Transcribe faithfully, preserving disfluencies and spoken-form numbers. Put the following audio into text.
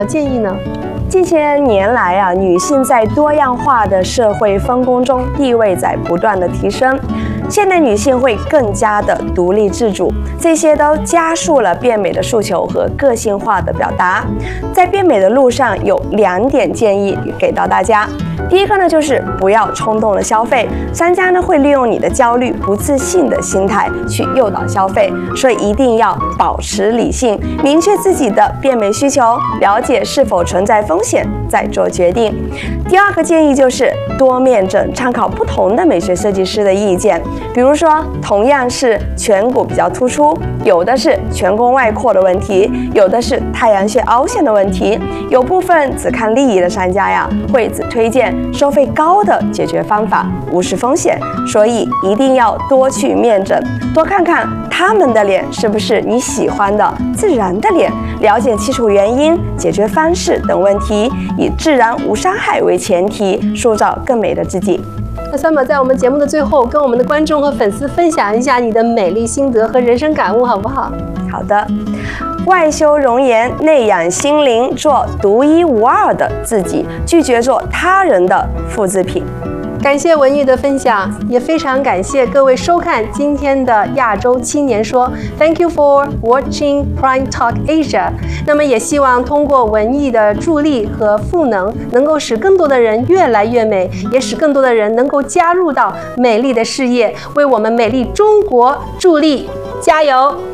建议呢？ 近些年来啊，女性在多样化的社会分工中地位在不断的提升，现代女性会更加的独立自主，这些都加速了变美的诉求和个性化的表达。在变美的路上，有两点建议给到大家。第一个呢，就是不要冲动的消费，商家呢会利用你的焦虑、不自信的心态去诱导消费，所以一定要保持理性，明确自己的变美需求，了解是否存在风险，再做决定。第二个建议就是多面诊，参考不同的美学设计师的意见，比如说同样是颧骨比较突出，有的是颧弓外扩的问题，有的是太阳穴凹陷的问题，有部分只看利益的商家呀，会只推荐收费高的解决方法，无视风险，所以一定要多去面诊，多看看他们的脸是不是你喜欢的自然的脸，了解基础原因、解决方式等问题，以自然无伤害为前提，塑造更美的自己。 那三宝在我们节目的最后，跟我们的观众和粉丝分享一下你的美丽心得和人生感悟，好不好？ 好的。外修容颜，内养心灵，做独一无二的自己，拒绝做他人的复制品。 感谢文玉的分享，也非常感谢各位收看今天的亚洲青年说。Thank you for watching Prime Talk Asia。那么也希望通过文艺的助力和赋能，能够使更多的人越来越美，也使更多的人能够加入到美丽的事业，为我们美丽中国助力。加油！